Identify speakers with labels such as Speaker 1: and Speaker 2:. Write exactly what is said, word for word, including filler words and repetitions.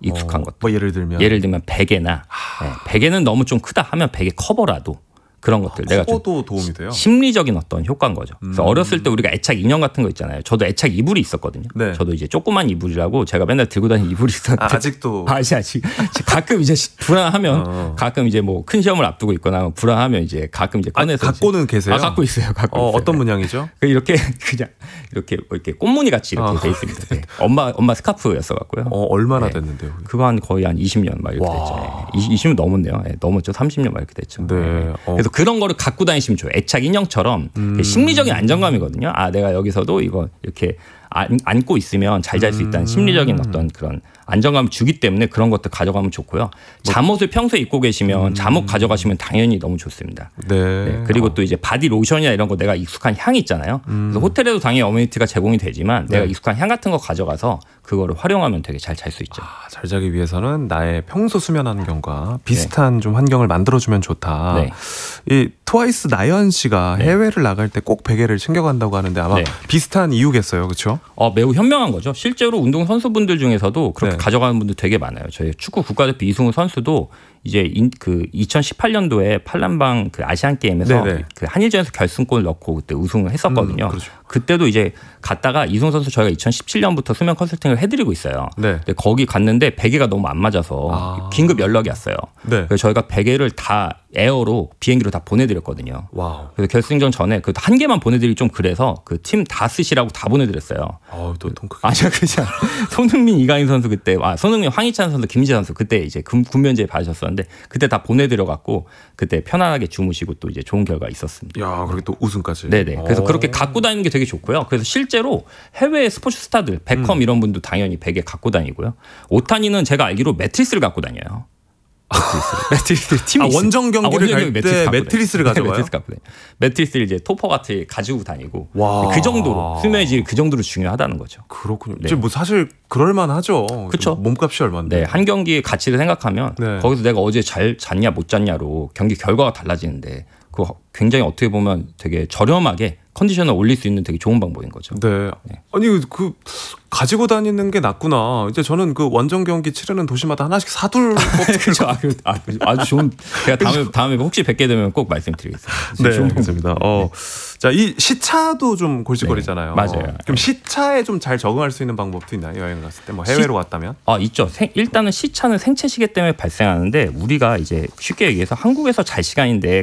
Speaker 1: 익숙한
Speaker 2: 어,
Speaker 1: 것들.
Speaker 2: 뭐 예를 들면
Speaker 1: 예를 들면 베개나
Speaker 2: 아.
Speaker 1: 네, 베개는 너무 좀 크다 하면 베개 커버라도 그런 것들
Speaker 2: 아,
Speaker 1: 내가 좀
Speaker 2: 커버도 도움이 돼요?
Speaker 1: 심리적인 어떤 효과인 거죠. 그래서
Speaker 2: 음.
Speaker 1: 어렸을 때 우리가 애착 인형 같은 거 있잖아요. 저도 애착 이불이 있었거든요.
Speaker 2: 네.
Speaker 1: 저도 이제 조그만 이불이라고 제가 맨날 들고 다니는 이불이 있었는데
Speaker 2: 아, 아직도
Speaker 1: 아직 아직 가끔 이제 불안하면
Speaker 2: 어.
Speaker 1: 가끔 이제 뭐 큰 시험을 앞두고 있거나 불안하면 이제 가끔 이제
Speaker 2: 아,
Speaker 1: 꺼내서
Speaker 2: 갖고는
Speaker 1: 이제,
Speaker 2: 계세요?
Speaker 1: 아, 갖고 있어요. 갖고
Speaker 2: 어,
Speaker 1: 있어요.
Speaker 2: 어떤 문양이죠?
Speaker 1: 이렇게 그냥 이렇게 이렇게 꽃무늬 같이 이렇게
Speaker 2: 아.
Speaker 1: 돼 있습니다. 네. 엄마 엄마 스카프였어 갖고요.
Speaker 2: 어, 얼마나
Speaker 1: 네.
Speaker 2: 됐는데요?
Speaker 1: 그거 한 거의 한 이십 년 막 이렇게
Speaker 2: 와.
Speaker 1: 됐죠. 네. 이십 년 넘었네요. 네. 넘었죠. 삼십 년 막 이렇게 됐죠.
Speaker 2: 네.
Speaker 1: 네.
Speaker 2: 어.
Speaker 1: 그래서 그런 거를 갖고 다니시면 좋아요. 애착 인형처럼
Speaker 2: 음.
Speaker 1: 심리적인 안정감이거든요. 아, 내가 여기서도 이거 이렇게 안, 안고 있으면 잘 잘 수 있다는
Speaker 2: 음.
Speaker 1: 심리적인 어떤 그런 안정감을 주기 때문에 그런 것들 가져가면 좋고요. 잠옷을 평소에 입고 계시면
Speaker 2: 음.
Speaker 1: 잠옷 가져가시면 당연히 너무 좋습니다.
Speaker 2: 네.
Speaker 1: 네, 그리고 또 이제 바디 로션이나 이런 거 내가 익숙한 향이 있잖아요.
Speaker 2: 음.
Speaker 1: 그래서 호텔에도 당연히 어메니티가 제공이 되지만
Speaker 2: 네.
Speaker 1: 내가 익숙한 향 같은 거 가져가서 그거를 활용하면 되게 잘 잘 수 있죠.
Speaker 2: 아, 잘 자기 위해서는 나의 평소 수면 환경과 비슷한 좀 환경을 만들어주면 좋다.
Speaker 1: 네.
Speaker 2: 이 트와이스 나연 씨가
Speaker 1: 네.
Speaker 2: 해외를 나갈 때 꼭 베개를 챙겨간다고 하는데 아마
Speaker 1: 네.
Speaker 2: 비슷한 이유겠어요, 그렇죠?
Speaker 1: 어, 매우 현명한 거죠. 실제로 운동 선수분들 중에서도 그렇게
Speaker 2: 네.
Speaker 1: 가져가는 분들 되게 많아요. 저희 축구 국가대표 이승우 선수도 이제 인, 그 이천십팔 년도에 팔란방 그 아시안 게임에서
Speaker 2: 네네.
Speaker 1: 그 한일전에서 결승골 넣고 그때 우승을 했었거든요.
Speaker 2: 음, 그렇죠.
Speaker 1: 그때도 이제 갔다가 이승우 선수 저희가 이천십칠 년부터 수면 컨설팅을 해드리고 있어요.
Speaker 2: 네.
Speaker 1: 근데 거기 갔는데 베개가 너무 안 맞아서
Speaker 2: 아.
Speaker 1: 긴급 연락이 왔어요.
Speaker 2: 네.
Speaker 1: 그래서 저희가 베개를 다 에어로 비행기로 다 보내드렸거든요.
Speaker 2: 와우.
Speaker 1: 그래서 결승전 전에 그 한 개만 보내드리기 좀 그래서 그 팀 다 쓰시라고 다 보내드렸어요.
Speaker 2: 어우, 또 통 크게.
Speaker 1: 아니야, 그냥 손흥민, 이강인 선수 그때, 아 손흥민, 황희찬 선수, 김희재 선수 그때 이제 군, 군면제 받으셨었는데 그때 다 보내드려 갖고 그때 편안하게 주무시고 또 이제 좋은 결과 있었습니다.
Speaker 2: 야, 그렇게 또 우승까지.
Speaker 1: 네네. 그래서
Speaker 2: 오.
Speaker 1: 그렇게 갖고 다니는 게 되게 좋고요. 그래서 실제로 해외 스포츠 스타들, 베컴
Speaker 2: 음.
Speaker 1: 이런 분도 당연히 베개 갖고 다니고요. 오타니는 제가 알기로 매트리스를 갖고 다녀요. 매트리스. 매트리스 팀이
Speaker 2: 아,
Speaker 1: 있어요.
Speaker 2: 원정 경기를 갈 때
Speaker 1: 갖고
Speaker 2: 매트리스를
Speaker 1: 다녀요. 네,
Speaker 2: 가져가요?
Speaker 1: 매트리스 갖고 다녀요. 매트리스를 이제 토퍼 같이 가지고 다니고
Speaker 2: 와.
Speaker 1: 그 정도로 수면의 질이 그 정도로 중요하다는 거죠.
Speaker 2: 그렇군요.
Speaker 1: 네.
Speaker 2: 지금 뭐 사실 그럴만하죠.
Speaker 1: 그쵸.
Speaker 2: 몸값이 얼마인데.
Speaker 1: 네, 한 경기의 가치를 생각하면
Speaker 2: 네.
Speaker 1: 거기서 내가 어제 잘 잤냐 못 잤냐로 경기 결과가 달라지는데 그거 굉장히 어떻게 보면 되게 저렴하게 컨디션을 올릴 수 있는 되게 좋은 방법인 거죠.
Speaker 2: 네.
Speaker 1: 네.
Speaker 2: 아니 그 가지고 다니는 게 낫구나. 이제 저는 그 원정 경기 치르는 도시마다 하나씩 사둘 법도
Speaker 1: 그렇죠. 아, 그- 아, 그- 아주 좋은. 제가 다음에 다음에 혹시 뵙게 되면 꼭 말씀드리겠습니다.
Speaker 2: 네,
Speaker 1: 좋은
Speaker 2: 알겠습니다. 어, 자, 이 시차도 좀 골칫거리잖아요.
Speaker 1: 네, 맞아요.
Speaker 2: 그럼 시차에 좀 잘 적응할 수 있는 방법도 있나요? 여행 갔을 때, 뭐 해외로 갔다면?
Speaker 1: 아, 있죠. 생- 일단은 시차는 생체 시계 때문에 발생하는데 우리가 이제 쉽게 얘기해서 한국에서 잘 시간인데